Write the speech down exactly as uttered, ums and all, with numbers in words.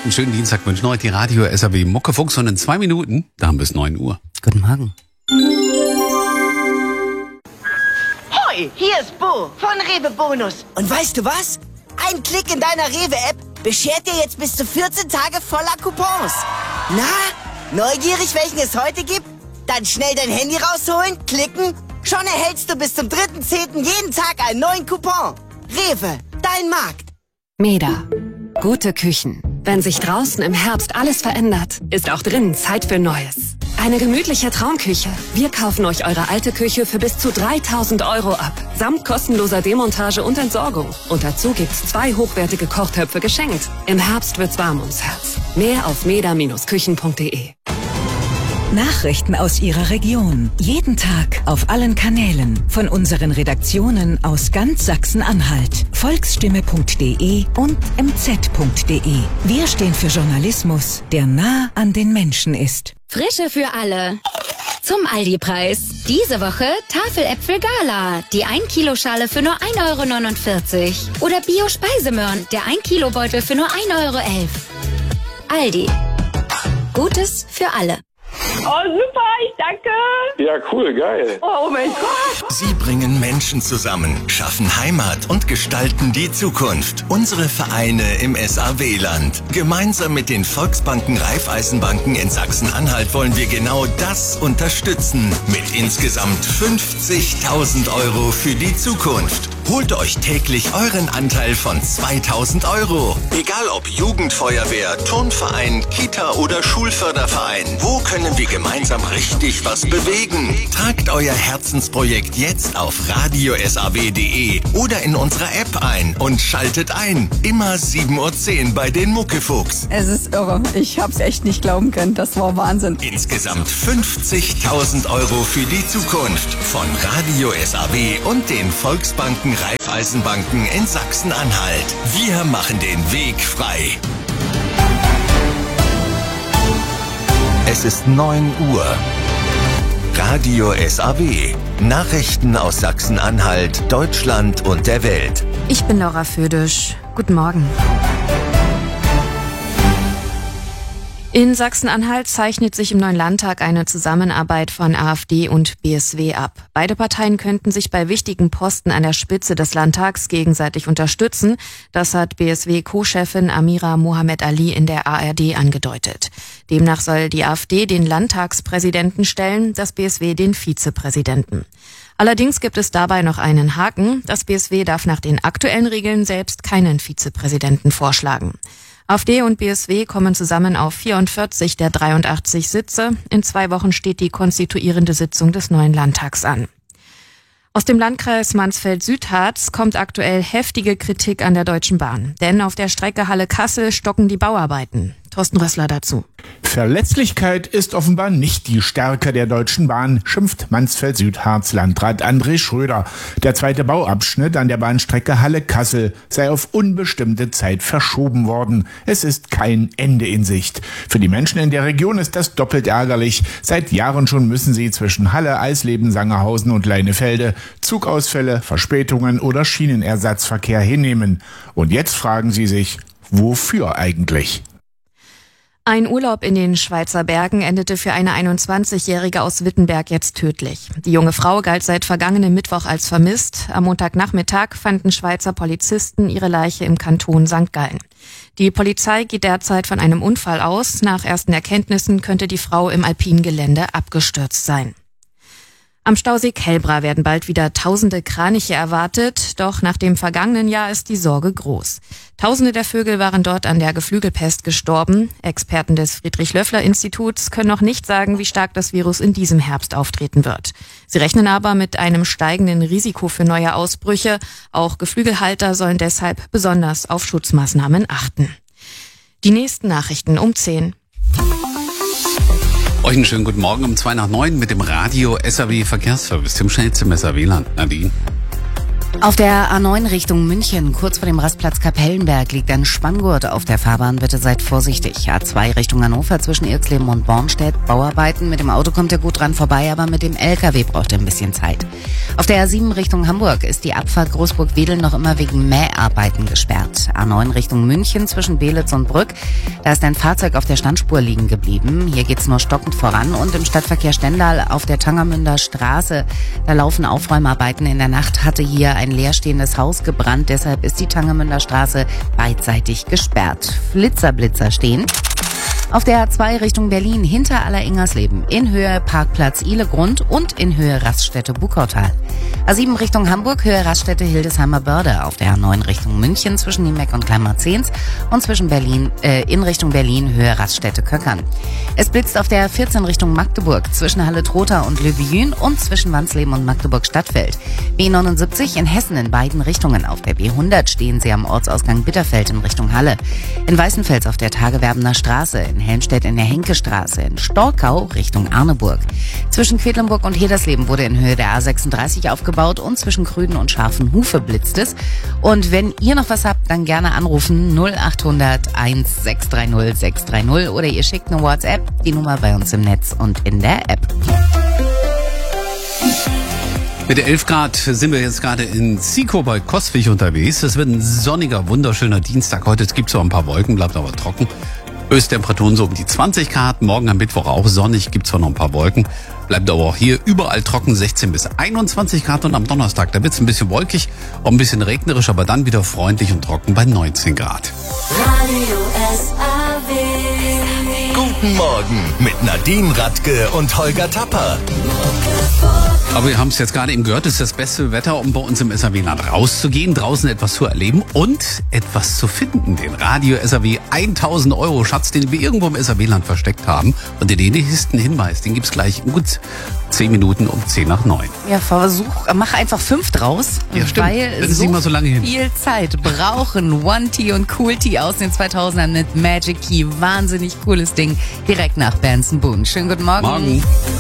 Einen schönen Dienstag wünschen heute die Radio S R W Muckefuchs und in zwei Minuten, da haben wir es neun Uhr. Guten Morgen. Hoi, hier ist Bo von Rewe Bonus. Und weißt du was? Ein Klick in deiner Rewe-App beschert dir jetzt bis zu vierzehn Tage voller Coupons. Na, neugierig, welchen es heute gibt? Dann schnell dein Handy rausholen, klicken. Schon erhältst du bis zum dritten zehnten jeden Tag einen neuen Coupon. Rewe, dein Markt. Meda. Gute Küchen. Wenn sich draußen im Herbst alles verändert, ist auch drinnen Zeit für Neues. Eine gemütliche Traumküche. Wir kaufen euch eure alte Küche für bis zu dreitausend Euro ab. Samt kostenloser Demontage und Entsorgung. Und dazu gibt's zwei hochwertige Kochtöpfe geschenkt. Im Herbst wird's warm ums Herz. Mehr auf meda Bindestrich küchen punkt de. Nachrichten aus Ihrer Region. Jeden Tag auf allen Kanälen. Von unseren Redaktionen aus ganz Sachsen-Anhalt. volksstimme punkt de und m z punkt de. Wir stehen für Journalismus, der nah an den Menschen ist. Frische für alle. Zum Aldi-Preis. Diese Woche Tafeläpfel Gala. Die ein Kilo Schale für nur ein Euro neunundvierzig. Oder Bio-Speisemöhren. Der ein Kilo Beutel für nur ein Euro elf. Aldi. Gutes für alle. Oh, super, ich danke. Ja, cool, geil. Oh mein Gott. Sie bringen Menschen zusammen, schaffen Heimat und gestalten die Zukunft. Unsere Vereine im S A W-Land. Gemeinsam mit den Volksbanken Raiffeisenbanken in Sachsen-Anhalt wollen wir genau das unterstützen. Mit insgesamt fünfzigtausend Euro für die Zukunft. Holt euch täglich euren Anteil von zweitausend Euro. Egal ob Jugendfeuerwehr, Turnverein, Kita oder Schulförderverein. Wo können wir gemeinsam richtig was bewegen? Tragt euer Herzensprojekt jetzt auf radio s a w punkt de oder in unserer App ein und schaltet ein. Immer sieben Uhr zehn bei den Muckefuchs. Es ist irre. Ich hab's echt nicht glauben können. Das war Wahnsinn. Insgesamt fünfzigtausend Euro für die Zukunft. Von Radio S A W und den Volksbanken Raiffeisenbanken in Sachsen-Anhalt. Wir machen den Weg frei. Es ist neun Uhr. Radio S A W. Nachrichten aus Sachsen-Anhalt, Deutschland und der Welt. Ich bin Laura Födisch. Guten Morgen. In Sachsen-Anhalt zeichnet sich im neuen Landtag eine Zusammenarbeit von AfD und B S W ab. Beide Parteien könnten sich bei wichtigen Posten an der Spitze des Landtags gegenseitig unterstützen. Das hat B S W-Co-Chefin Amira Mohamed Ali in der A R D angedeutet. Demnach soll die AfD den Landtagspräsidenten stellen, das B S W den Vizepräsidenten. Allerdings gibt es dabei noch einen Haken. Das B S W darf nach den aktuellen Regeln selbst keinen Vizepräsidenten vorschlagen. AfD und B S W kommen zusammen auf vierundvierzig der dreiundachtzig Sitze. In zwei Wochen steht die konstituierende Sitzung des neuen Landtags an. Aus dem Landkreis Mansfeld-Südharz kommt aktuell heftige Kritik an der Deutschen Bahn. Denn auf der Strecke Halle-Kassel stocken die Bauarbeiten. Thorsten Rössler dazu. Verlässlichkeit ist offenbar nicht die Stärke der Deutschen Bahn, schimpft Mansfeld-Südharz-Landrat André Schröder. Der zweite Bauabschnitt an der Bahnstrecke Halle-Kassel sei auf unbestimmte Zeit verschoben worden. Es ist kein Ende in Sicht. Für die Menschen in der Region ist das doppelt ärgerlich. Seit Jahren schon müssen sie zwischen Halle, Eisleben, Sangerhausen und Leinefelde Zugausfälle, Verspätungen oder Schienenersatzverkehr hinnehmen. Und jetzt fragen sie sich, wofür eigentlich? Ein Urlaub in den Schweizer Bergen endete für eine einundzwanzigjährige aus Wittenberg jetzt tödlich. Die junge Frau galt seit vergangenem Mittwoch als vermisst. Am Montagnachmittag fanden Schweizer Polizisten ihre Leiche im Kanton Sankt Gallen. Die Polizei geht derzeit von einem Unfall aus. Nach ersten Erkenntnissen könnte die Frau im alpinen Gelände abgestürzt sein. Am Stausee Kelbra werden bald wieder tausende Kraniche erwartet, doch nach dem vergangenen Jahr ist die Sorge groß. Tausende der Vögel waren dort an der Geflügelpest gestorben. Experten des Friedrich-Löffler-Instituts können noch nicht sagen, wie stark das Virus in diesem Herbst auftreten wird. Sie rechnen aber mit einem steigenden Risiko für neue Ausbrüche. Auch Geflügelhalter sollen deshalb besonders auf Schutzmaßnahmen achten. Die nächsten Nachrichten um zehn. Euch einen schönen guten Morgen um zwei nach neun mit dem Radio S A W Verkehrsservice. Tim Schnelz im S A W-Land. Nadine. Auf der A neun Richtung München, kurz vor dem Rastplatz Kapellenberg, liegt ein Spanngurt auf der Fahrbahn. Bitte seid vorsichtig. A zwei Richtung Hannover zwischen Irxleben und Bornstedt, Bauarbeiten. Mit dem Auto kommt ihr gut dran vorbei, aber mit dem L K W braucht ihr ein bisschen Zeit. Auf der A sieben Richtung Hamburg ist die Abfahrt Großburg-Wedel noch immer wegen Mäharbeiten gesperrt. A neun Richtung München zwischen Belitz und Brück. Da ist ein Fahrzeug auf der Standspur liegen geblieben. Hier geht's nur stockend voran. Und im Stadtverkehr Stendal auf der Tangermünder Straße, da laufen Aufräumarbeiten. In der Nacht hatte hier ein leerstehendes Haus gebrannt. Deshalb ist die Tangermünder Straße beidseitig gesperrt. Flitzerblitzer stehen. Auf der A zwei Richtung Berlin hinter Aller-Ingersleben, in Höhe Parkplatz Ihlegrund und in Höhe Raststätte Bukautal. A sieben Richtung Hamburg, Höhe Raststätte Hildesheimer Börde. Auf der A neun Richtung München zwischen Niemeck und Kleinmarzehns und zwischen Berlin, äh, in Richtung Berlin, Höhe Raststätte Köckern. Es blitzt auf der A vierzehn Richtung Magdeburg zwischen Halle-Trotha und Löbejün und zwischen Wansleben und Magdeburg-Stadtfeld. B neunundsiebzig in Hessen in beiden Richtungen. Auf der B hundert stehen sie am Ortsausgang Bitterfeld in Richtung Halle. In Weißenfels auf der Tagewerbener Straße, in Helmstedt in der Henkestraße, in Storkau Richtung Arneburg. Zwischen Quedlinburg und Hedersleben wurde in Höhe der A sechsunddreißig aufgebaut und zwischen Krüden und Scharfenhufe blitzt es. Und wenn ihr noch was habt, dann gerne anrufen null achthundert eins sechs drei null sechs drei null oder ihr schickt eine WhatsApp, die Nummer bei uns im Netz und in der App. Mit elf Grad sind wir jetzt gerade in Zico bei Coswig unterwegs. Es wird ein sonniger, wunderschöner Dienstag heute. Es gibt zwar ein paar Wolken, bleibt aber trocken. Höchsttemperaturen so um die zwanzig Grad. Morgen am Mittwoch auch sonnig, gibt zwar noch ein paar Wolken. Bleibt aber auch hier überall trocken, sechzehn bis einundzwanzig Grad. Und am Donnerstag, da wird es ein bisschen wolkig, auch ein bisschen regnerisch, aber dann wieder freundlich und trocken bei neunzehn Grad. Radio S A W. Guten Morgen mit Nadine Radke und Holger Tapper. Aber wir haben es jetzt gerade eben gehört, es ist das beste Wetter, um bei uns im S A W-Land rauszugehen, draußen etwas zu erleben und etwas zu finden. Den Radio S A W tausend Euro Schatz, den wir irgendwo im S A W-Land versteckt haben. Und den nächsten Hinweis, den gibt's gleich in gut zehn Minuten um zehn nach neun. Ja, versuch, mach einfach fünf draus, ja, stimmt. weil das ist so nicht mal so lange hin. viel Zeit brauchen One T und Cool T aus den zweitausendern mit Magic Key. Wahnsinnig cooles Ding, direkt nach Benson Boone. Schönen guten Morgen. Morgen.